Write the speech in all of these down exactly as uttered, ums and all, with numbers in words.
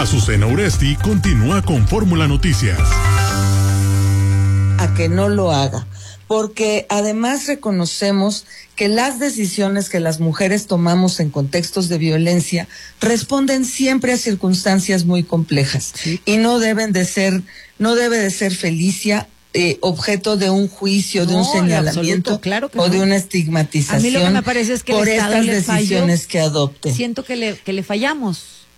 Azucena Uresti continúa con Fórmula Noticias. A que no lo haga, porque además reconocemos que las decisiones que las mujeres tomamos en contextos de violencia responden siempre a circunstancias muy complejas, sí, y no deben de ser, no debe de ser Felicia Eh, objeto de un juicio, no, de un señalamiento, absoluto, claro que o no, de una estigmatización. A mí lo que me parece es que por el Estado estas le decisiones falló, que adopte. Siento que le, que le fallamos.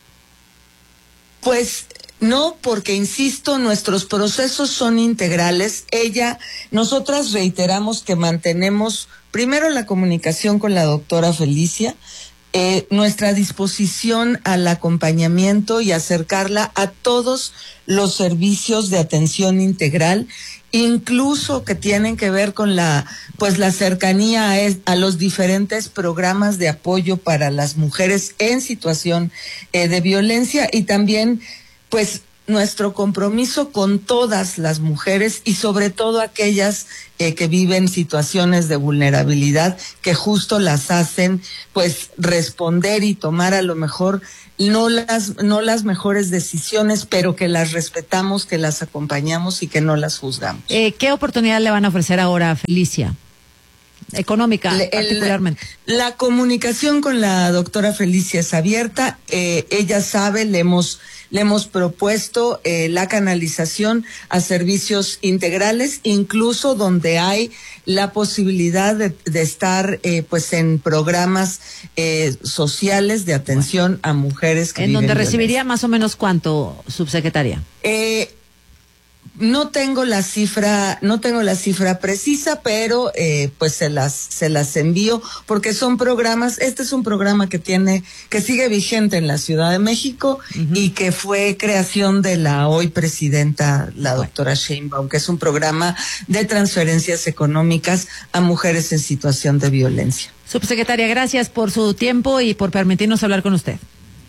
Pues no, porque insisto, nuestros procesos son integrales. Ella, nosotras reiteramos que mantenemos primero la comunicación con la doctora Felicia, Eh, nuestra disposición al acompañamiento y acercarla a todos los servicios de atención integral, incluso que tienen que ver con la, pues la cercanía a, es, a los diferentes programas de apoyo para las mujeres en situación eh, de violencia, y también, pues, nuestro compromiso con todas las mujeres y sobre todo aquellas eh, que viven situaciones de vulnerabilidad que justo las hacen pues responder y tomar a lo mejor no las no las mejores decisiones, pero que las respetamos, que las acompañamos y que no las juzgamos. Eh, ¿Qué oportunidad le van a ofrecer ahora a Felicia? Económica, el, particularmente. La comunicación con la doctora Felicia es abierta, eh, ella sabe, le hemos le hemos propuesto eh, la canalización a servicios integrales, incluso donde hay la posibilidad de, de estar eh, pues en programas eh, sociales de atención a mujeres que en viven donde violencia. ¿Recibiría más o menos cuánto, subsecretaria? Eh, No tengo la cifra, no tengo la cifra precisa, pero eh, pues se las se las envío porque son programas. Este es un programa que tiene, que sigue vigente en la Ciudad de México, uh-huh, y que fue creación de la hoy presidenta, la doctora Sheinbaum, que es un programa de transferencias económicas a mujeres en situación de violencia. Subsecretaria, gracias por su tiempo y por permitirnos hablar con usted.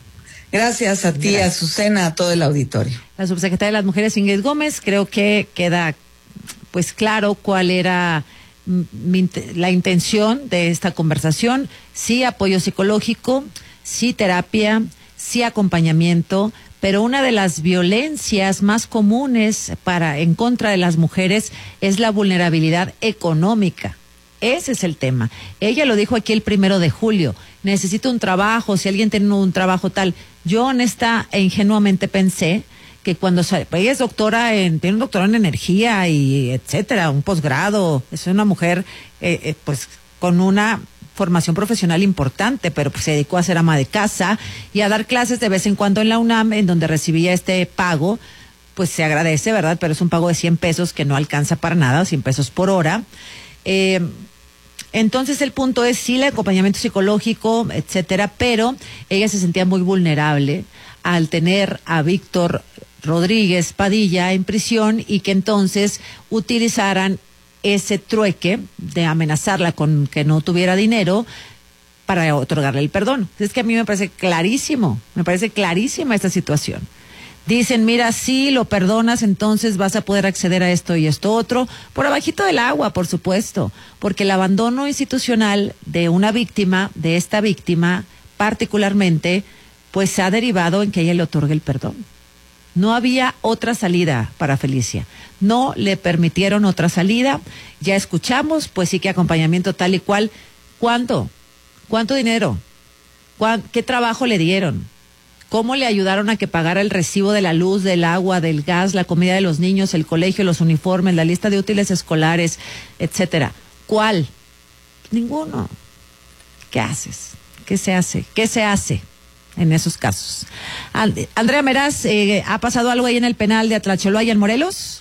Gracias a ti, gracias. Azucena, a todo el auditorio. La subsecretaria de las Mujeres, Ingrid Gómez, creo que queda pues claro cuál era mi, la intención de esta conversación. Sí apoyo psicológico, sí terapia, sí acompañamiento, pero una de las violencias más comunes para en contra de las mujeres es la vulnerabilidad económica. Ese es el tema. Ella lo dijo aquí el primero de julio. Necesito un trabajo, si alguien tiene un trabajo tal. Yo honesta e ingenuamente pensé que cuando ella es doctora, en, tiene un doctorado en energía y etcétera, un posgrado, es una mujer eh, eh, pues con una formación profesional importante, pero pues se dedicó a ser ama de casa y a dar clases de vez en cuando en la UNAM, en donde recibía este pago. Pues se agradece, ¿verdad? Pero es un pago de cien pesos que no alcanza para nada, cien pesos por hora. Eh, Entonces el punto es sí el acompañamiento psicológico, etcétera, pero ella se sentía muy vulnerable al tener a Víctor Rodríguez Padilla en prisión y que entonces utilizaran ese trueque de amenazarla con que no tuviera dinero para otorgarle el perdón. Es que a mí me parece clarísimo, me parece clarísima esta situación. Dicen, mira, si lo perdonas, entonces vas a poder acceder a esto y esto otro, por abajito del agua, por supuesto, porque el abandono institucional de una víctima, de esta víctima particularmente, pues se ha derivado en que ella le otorgue el perdón. No había otra salida para Felicia, no le permitieron otra salida, ya escuchamos, pues sí que acompañamiento tal y cual. ¿Cuánto? ¿Cuánto dinero? ¿Cuán, ¿Qué trabajo le dieron? ¿Cómo le ayudaron a que pagara el recibo de la luz, del agua, del gas, la comida de los niños, el colegio, los uniformes, la lista de útiles escolares, etcétera? ¿Cuál? Ninguno. ¿Qué haces? ¿Qué se hace? ¿Qué se hace en esos casos? And- Andrea Meraz, eh, ¿ha pasado algo ahí en el penal de Atlacholoaya en Morelos?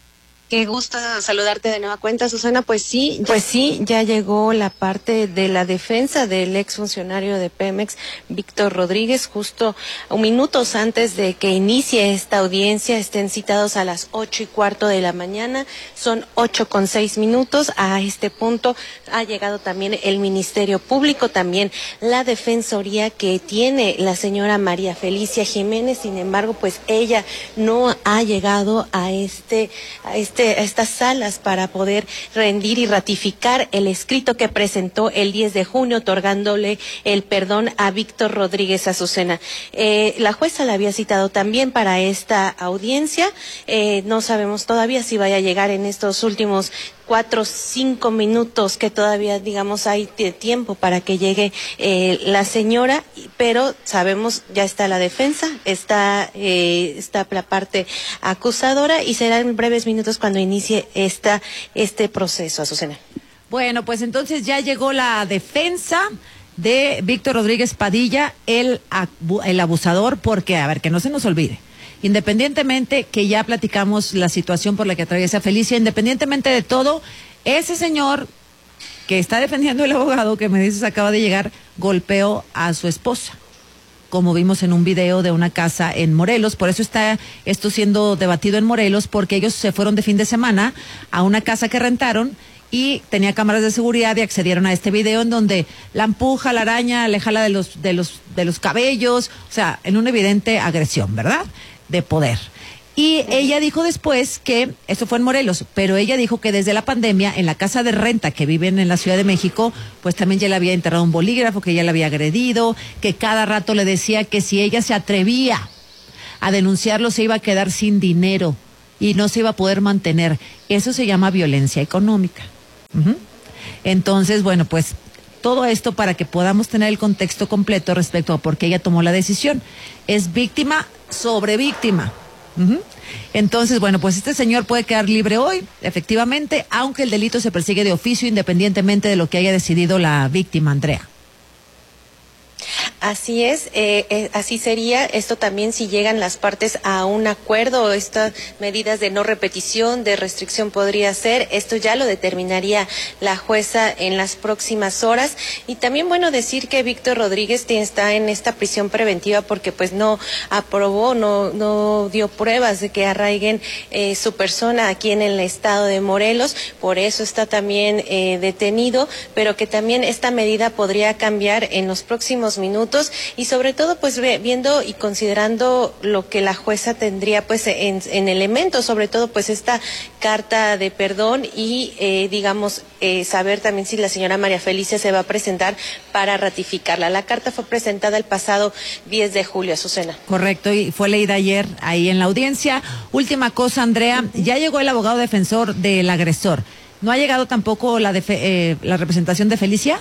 Qué gusto saludarte de nueva cuenta, Susana. Pues sí, pues sí, ya llegó la parte de la defensa del exfuncionario de Pemex, Víctor Rodríguez, justo minutos antes de que inicie esta audiencia. Estén citados a las ocho y cuarto de la mañana, son ocho con seis minutos. A este punto ha llegado también el Ministerio Público, también la defensoría que tiene la señora María Felicia Jiménez. Sin embargo, pues ella no ha llegado a este, a este este, estas salas para poder rendir y ratificar el escrito que presentó el diez de junio otorgándole el perdón a Víctor Rodríguez Azucena. Eh, la jueza la había citado también para esta audiencia. Eh, no sabemos todavía si vaya a llegar en estos últimos cuatro, cinco minutos que todavía, digamos, hay de tiempo para que llegue eh, la señora, pero sabemos, ya está la defensa, está, eh, está la parte acusadora y será en breves minutos cuando inicie esta, este proceso, Azucena. Bueno, pues entonces ya llegó la defensa de Víctor Rodríguez Padilla, el, el abusador, porque, a ver, que no se nos olvide, independientemente que ya platicamos la situación por la que atraviesa Felicia, independientemente de todo, ese señor que está defendiendo el abogado que me dices acaba de llegar, golpeó a su esposa, como vimos en un video de una casa en Morelos. Por eso está esto siendo debatido en Morelos, porque ellos se fueron de fin de semana a una casa que rentaron y tenía cámaras de seguridad y accedieron a este video en donde la empuja, la araña, le jala de los, de los, de los cabellos, o sea, en una evidente agresión, ¿verdad?, de poder. Y ella dijo después que, esto fue en Morelos, pero ella dijo que desde la pandemia, en la casa de renta que viven en la Ciudad de México, pues también ya le había enterrado un bolígrafo, que ya le había agredido, que cada rato le decía que si ella se atrevía a denunciarlo se iba a quedar sin dinero y no se iba a poder mantener. Eso se llama violencia económica. Uh-huh. Entonces, bueno, pues todo esto para que podamos tener el contexto completo respecto a por qué ella tomó la decisión. Es víctima sobre víctima. Uh-huh. Entonces, bueno, pues este señor puede quedar libre hoy, efectivamente, aunque el delito se persigue de oficio independientemente de lo que haya decidido la víctima, Andrea. Así es, eh, eh, así sería. Esto también si llegan las partes a un acuerdo, estas medidas de no repetición, de restricción podría ser, esto ya lo determinaría la jueza en las próximas horas. Y también, bueno, decir que Víctor Rodríguez está en esta prisión preventiva porque pues no aprobó, no, no dio pruebas de que arraiguen eh, su persona aquí en el estado de Morelos, por eso está también eh, detenido, pero que también esta medida podría cambiar en los próximos minutos y sobre todo pues viendo y considerando lo que la jueza tendría pues en, en elementos, sobre todo pues esta carta de perdón y eh, digamos eh, saber también si la señora María Felicia se va a presentar para ratificarla. La carta fue presentada el pasado diez de julio, Azucena. Correcto, y fue leída ayer ahí en la audiencia. Última cosa, Andrea, ya llegó el abogado defensor del agresor. ¿No ha llegado tampoco la, defe- eh, la representación de Felicia?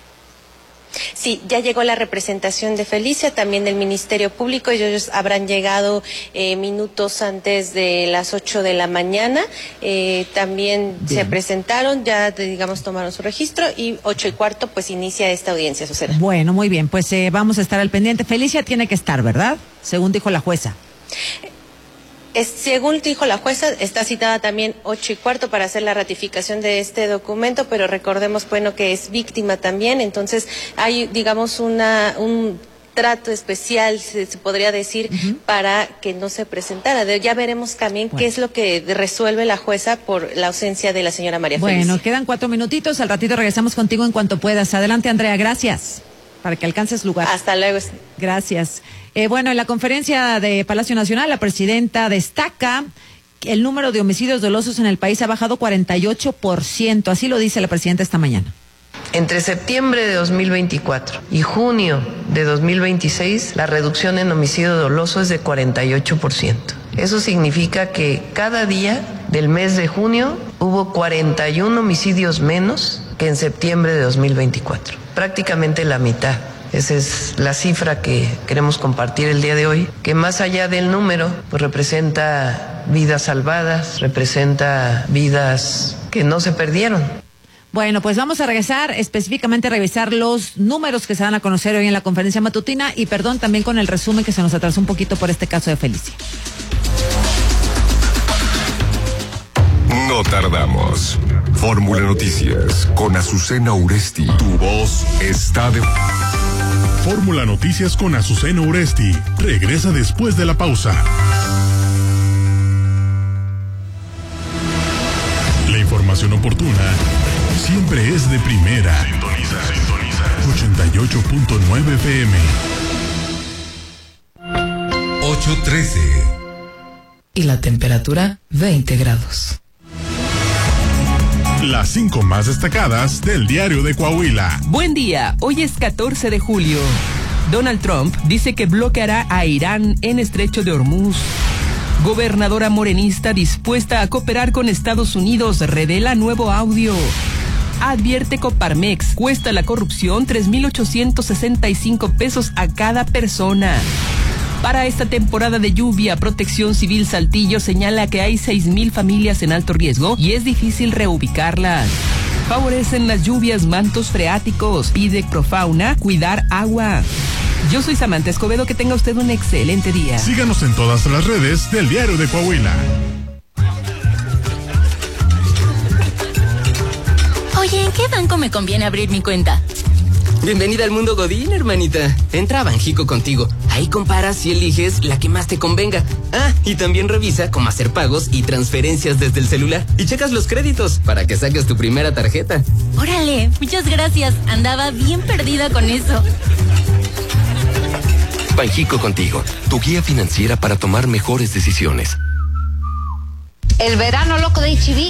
Sí, ya llegó la representación de Felicia, también del Ministerio Público, y ellos habrán llegado eh, minutos antes de las ocho de la mañana, eh, también Bien. se presentaron, ya digamos tomaron su registro y ocho y cuarto pues inicia esta audiencia, Susana. Bueno, muy bien, pues eh, vamos a estar al pendiente. Felicia tiene que estar, ¿verdad? Según dijo la jueza. Es, según dijo la jueza, está citada también ocho y cuarto para hacer la ratificación de este documento, pero recordemos, bueno, que es víctima también, entonces hay, digamos, una un trato especial, se, se podría decir, uh-huh. para que no se presentara. De, ya veremos también bueno. qué es lo que resuelve la jueza por la ausencia de la señora María Felicia. Bueno, quedan cuatro minutitos, al ratito regresamos contigo en cuanto puedas. Adelante, Andrea, gracias, para que alcances lugar. Hasta luego. Gracias. Eh, bueno, en la conferencia de Palacio Nacional, la presidenta destaca que el número de homicidios dolosos en el país ha bajado cuarenta y ocho por ciento. Así lo dice la presidenta esta mañana. Entre septiembre de dos mil veinticuatro y junio de dos mil veintiséis, la reducción en homicidio doloso es de cuarenta y ocho por ciento. Eso significa que cada día del mes de junio hubo cuarenta y uno homicidios menos que en septiembre de dos mil veinticuatro. Prácticamente la mitad. Esa es la cifra que queremos compartir el día de hoy, que más allá del número, pues representa vidas salvadas, representa vidas que no se perdieron. Bueno, pues vamos a regresar, específicamente a revisar los números que se van a conocer hoy en la conferencia matutina y perdón también con el resumen que se nos atrasó un poquito por este caso de Felicia. No tardamos. Fórmula Noticias con Azucena Uresti. Tu voz está de... Fórmula Noticias con Azucena Uresti. Regresa después de la pausa. La información oportuna siempre es de primera. Sintoniza, sintoniza. ochenta y ocho punto nueve F M. ocho trece. Y la temperatura veinte grados. Las cinco más destacadas del Diario de Coahuila. Buen día, hoy es catorce de julio. Donald Trump dice que bloqueará a Irán en Estrecho de Hormuz. Gobernadora morenista dispuesta a cooperar con Estados Unidos revela nuevo audio. Advierte Coparmex, cuesta la corrupción tres mil ochocientos sesenta y cinco pesos a cada persona. Para esta temporada de lluvia, Protección Civil Saltillo señala que hay seis mil familias en alto riesgo y es difícil reubicarlas. Favorecen las lluvias mantos freáticos. Pide Profauna cuidar agua. Yo soy Samantha Escobedo, que tenga usted un excelente día. Síganos en todas las redes del Diario de Coahuila. Oye, ¿en qué banco me conviene abrir mi cuenta? Bienvenida al mundo Godín, hermanita. Entra a Banjico Contigo. Ahí comparas y eliges la que más te convenga. Ah, y también revisa cómo hacer pagos y transferencias desde el celular. Y checas los créditos para que saques tu primera tarjeta. Órale, muchas gracias. Andaba bien perdida con eso. Banjico Contigo, tu guía financiera para tomar mejores decisiones. El verano loco de H E B